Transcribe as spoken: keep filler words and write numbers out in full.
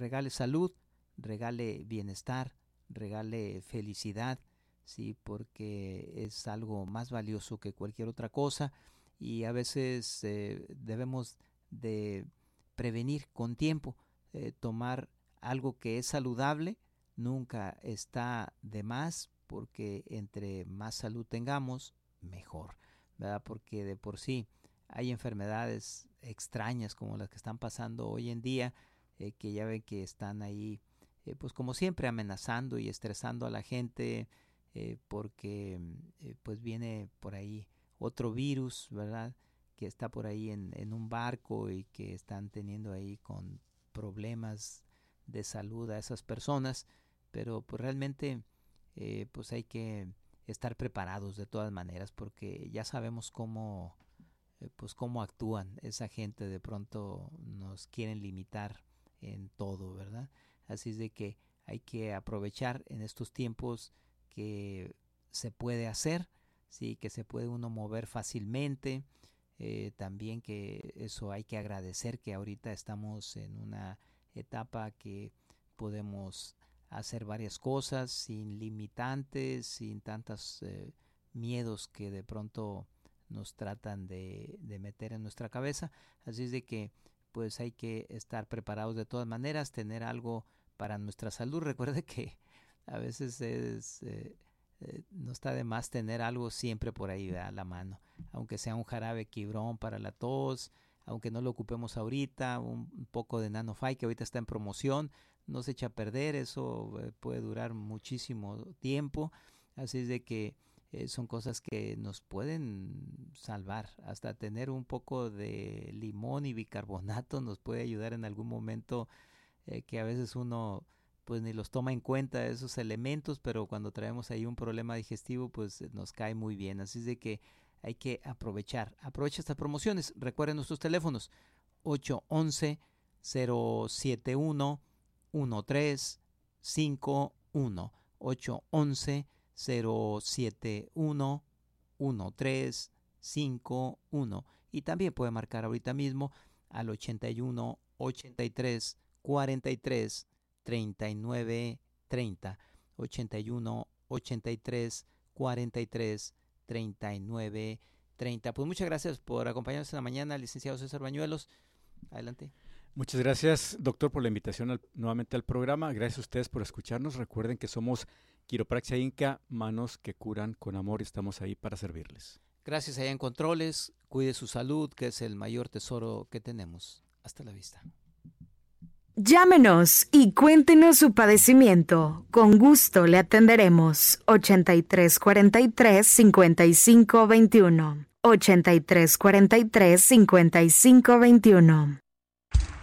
regale salud, regale bienestar, regale felicidad, sí, porque es algo más valioso que cualquier otra cosa, y a veces eh, debemos de prevenir con tiempo. Eh, tomar algo que es saludable nunca está de más, porque entre más salud tengamos, mejor, ¿verdad? Porque de por sí hay enfermedades extrañas como las que están pasando hoy en día, eh, que ya ven que están ahí, eh, pues como siempre, amenazando y estresando a la gente, eh, porque eh, pues viene por ahí otro virus, ¿verdad? Que está por ahí en, en un barco, y que están teniendo ahí con problemas de salud a esas personas, pero pues realmente eh, pues hay que estar preparados de todas maneras, porque ya sabemos cómo eh, pues cómo actúan esa gente. De pronto nos quieren limitar en todo, ¿verdad? Así es de que hay que aprovechar en estos tiempos que se puede hacer, sí, que se puede uno mover fácilmente. Eh, también que eso hay que agradecer, que ahorita estamos en una etapa que podemos hacer varias cosas sin limitantes, sin tantos eh, miedos que de pronto nos tratan de, de meter en nuestra cabeza. Así es de que pues hay que estar preparados de todas maneras, tener algo para nuestra salud. Recuerde que a veces es eh, eh, no está de más tener algo siempre por ahí, ¿verdad?, a la mano, aunque sea un jarabe Quibrón para la tos, aunque no lo ocupemos ahorita, un, un poco de Nanofy que ahorita está en promoción, no se echa a perder, eso eh, puede durar muchísimo tiempo. Así es de que eh, son cosas que nos pueden salvar. Hasta tener un poco de limón y bicarbonato nos puede ayudar en algún momento, eh, que a veces uno pues ni los toma en cuenta esos elementos, pero cuando traemos ahí un problema digestivo pues nos cae muy bien. Así es de que hay que aprovechar, aprovecha estas promociones. Recuerden nuestros teléfonos: ocho once, cero siete uno, uno tres cinco uno, ocho once, cero siete uno, uno tres cinco uno, y también puede marcar ahorita mismo al ochenta y uno, ochenta y tres, cuarenta y tres, treinta y nueve, treinta, ochenta y uno, ochenta y tres, cuarenta y tres, treinta y nueve, treinta. Pues muchas gracias por acompañarnos en la mañana, licenciado César Bañuelos. Adelante. Muchas gracias, doctor, por la invitación al, nuevamente al programa. Gracias a ustedes por escucharnos. Recuerden que somos Quiropraxia Inca, manos que curan con amor, y estamos ahí para servirles. Gracias allá en Controles. Cuide su salud, que es el mayor tesoro que tenemos. Hasta la vista. Llámenos y cuéntenos su padecimiento. Con gusto le atenderemos. ochenta y tres cuarenta y tres, cincuenta y cinco veintiuno. ochenta y tres cuarenta y tres, cincuenta y cinco veintiuno.